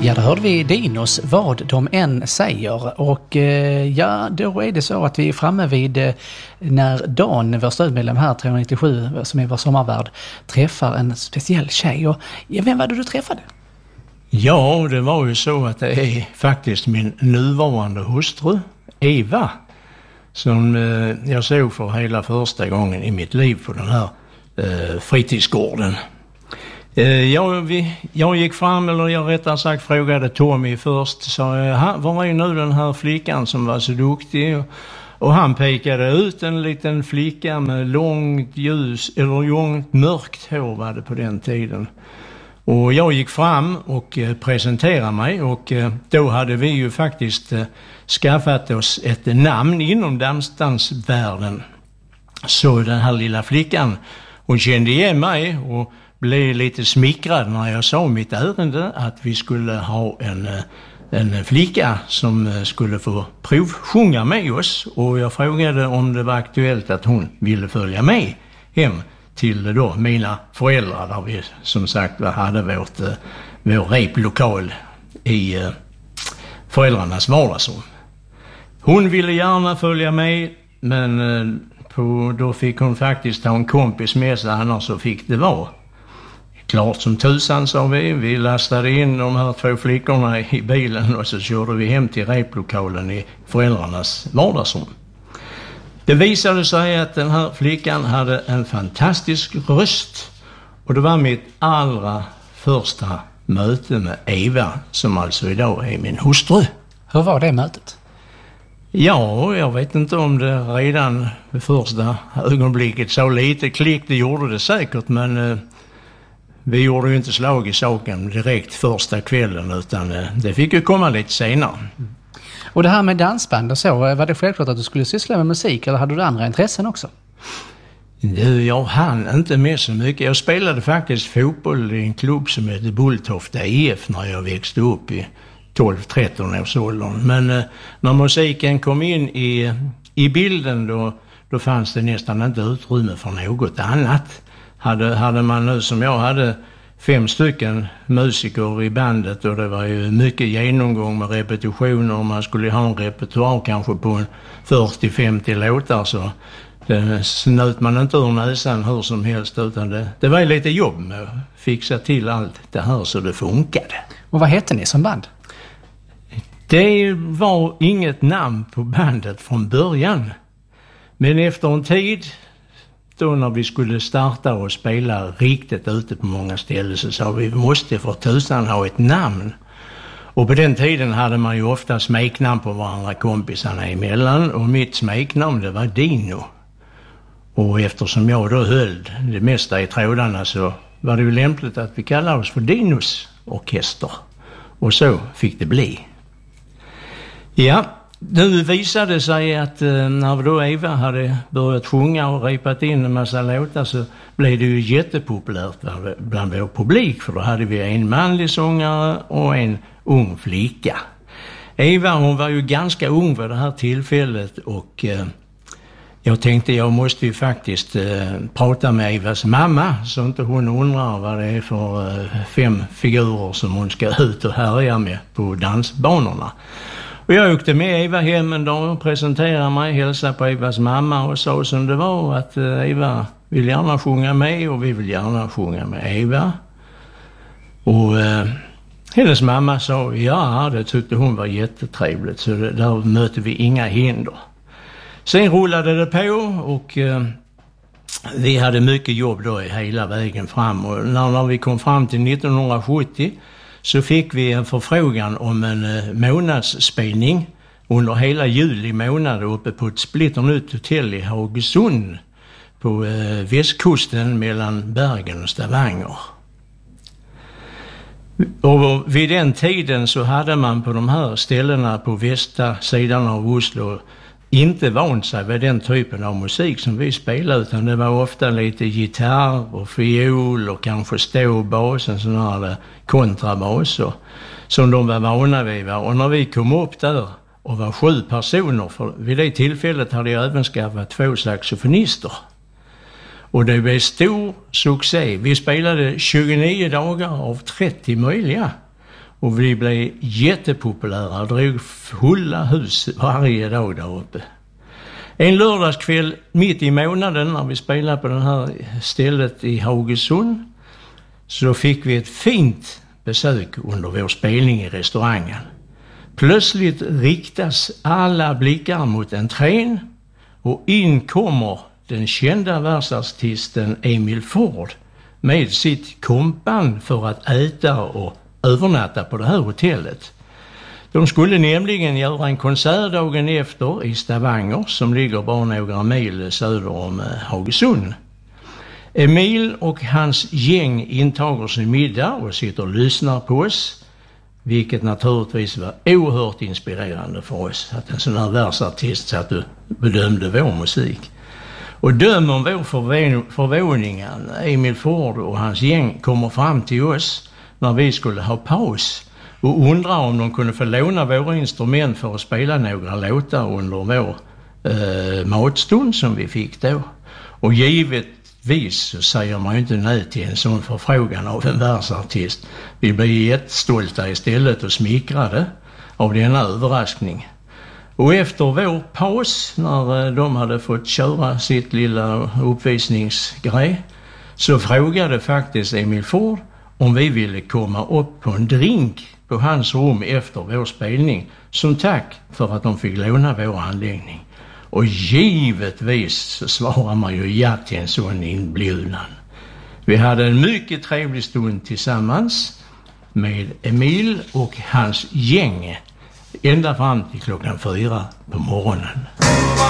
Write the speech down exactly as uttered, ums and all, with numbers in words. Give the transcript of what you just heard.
Ja, då hörde vi Dinos vad de än säger och eh, ja, då är det så att vi är framme vid eh, när Dan, vår stödmedlem här, trehundranittiosju, som är vår sommarvärd, träffar en speciell tjej. Och ja, vem var det du träffade? Ja, det var ju så att det är faktiskt min nuvarande hustru, Eva, som eh, jag såg för hela första gången i mitt liv på den här eh, fritidsgården. Jag, vi, jag gick fram, eller jag rättare sagt frågade Tommy först, sa jag, var är nu den här flickan som var så duktig? Och, och han pekade ut en liten flicka med långt ljus, eller långt mörkt hår var det på den tiden. Och jag gick fram och eh, presenterade mig, och eh, då hade vi ju faktiskt eh, skaffat oss ett namn inom dansdansvärlden. Så den här lilla flickan, hon kände igen mig och blev lite smickrad när jag sa mitt ärende att vi skulle ha en, en flicka som skulle få provsjunga med oss, och jag frågade om det var aktuellt att hon ville följa med hem till då mina föräldrar, där vi som sagt hade vårt, vår replokal i föräldrarnas vardagsrum. Hon ville gärna följa med, men på, då fick hon faktiskt ha en kompis med sig, annars så fick det vara. Klart som tusan, sa vi. Vi lastade in de här två flickorna i bilen och så körde vi hem till replokalen i föräldrarnas vardagsrum. Det visade sig att den här flickan hade en fantastisk röst, och det var mitt allra första möte med Eva, som alltså idag är min hustru. Hur var det mötet? Ja, jag vet inte om det redan vid första ögonblicket så lite klick, det gjorde det säkert, men eh, vi gjorde ju inte slag i saken direkt första kvällen, utan eh, det fick ju komma lite senare. Mm. Och det här med dansband och så, var det självklart att du skulle syssla med musik, eller hade du andra intressen också? Jag hann inte med så mycket. Jag spelade faktiskt fotboll i en klubb som heter Bulltofta I F när jag växte upp i tolv tretton års åldern. Men eh, när musiken kom in i, i bilden då, då fanns det nästan inte utrymme för något annat. Hade, hade man nu som jag hade fem stycken musiker i bandet, och det var ju mycket genomgång med repetitioner, och man skulle ha en repertoar kanske på en fyrtio till femtio låtar, så det snöt man inte ur näsan hur som helst, utan det, det var lite jobb med att fixa till allt det här så det funkade. Och vad hette ni som band? Det var inget namn på bandet från början, men efter en tid då när vi skulle starta och spela riktigt ute på många ställen, så sa vi, vi måste för tusan ha ett namn. Och på den tiden hade man ju ofta smeknamn på varandra kompisarna emellan, och mitt smeknamn det var Dino. Och eftersom jag då höll det mesta i trådarna, så var det ju lämpligt att vi kallade oss för Dinos orkester. Och så fick det bli. Ja, nu visade det sig att eh, när då Eva hade börjat sjunga och repat in en massa låtar, så blev det ju jättepopulärt bland, bland vår publik, för då hade vi en manlig sångare och en ung flicka. Eva, hon var ju ganska ung vid det här tillfället, och eh, jag tänkte jag måste ju faktiskt eh, prata med Evas mamma, så inte hon undrar vad det är för eh, fem figurer som hon ska ut och härja med på dansbanorna. Och jag åkte med Eva hem en dag och presenterade mig, hälsade på Evas mamma och sa som det var att Eva vill gärna sjunga med, och vi vill gärna sjunga med Eva. Och eh, hennes mamma sa ja, det tyckte hon var jättetrevligt, så det, där mötte vi inga hinder. Sen rullade det på, och eh, vi hade mycket jobb då hela vägen fram, och när, när vi kom fram till nittonhundrasjuttio så fick vi en förfrågan om en eh, månadsspelning under hela juli månad uppe på ett splitternytt hotell i Haugesund på eh, västkusten mellan Bergen och Stavanger. Och vid den tiden så hade man på de här ställena på västra sidan av Oslo inte vant sig vid den typen av musik som vi spelade, utan det var ofta lite gitarr och fiol och kanske ståbas, en sån här kontrabas som de var vana vid. Och när vi kom upp där och var sju personer, för vid det tillfället hade jag även skaffat två saxofonister. Och det blev stor succé. Vi spelade tjugonio dagar av trettio möjliga. Och vi blev jättepopulära och drog fulla hus varje dag där uppe. En lördagskväll mitt i månaden när vi spelade på det här stället i Haugesund så fick vi ett fint besök under vår spelning i restaurangen. Plötsligt riktas alla blickar mot entrén och in kommer den kända världsartisten Emil Ford med sitt kompan för att äta och övernatta på det här hotellet. De skulle nämligen göra en konsert dagen efter i Stavanger som ligger bara några mil söder om Haugesund. Emil och hans gäng intager sin middag och sitter och lyssnar på oss, vilket naturligtvis var oerhört inspirerande för oss att en sån här världsartist satt och bedömde vår musik. Och döm om vår förvåning, Emil Ford och hans gäng kommer fram till oss när vi skulle ha paus och undrar om de kunde få låna våra instrument för att spela några låtar under vår eh, matstund som vi fick då. Och givetvis så säger man ju inte nej till en sån förfrågan av en världsartist. Vi blev jättestolta istället och smickrade av denna överraskning. Och efter vår paus, när de hade fått köra sitt lilla uppvisningsgrej, så frågade faktiskt Emil Ford om vi ville komma upp på en drink på hans rum efter vår spelning som tack för att de fick låna vår anläggning. Och givetvis så svarar man ju ja till en sån inbjudan. Vi hade en mycket trevlig stund tillsammans med Emil och hans gäng ända fram till klockan fyra på morgonen.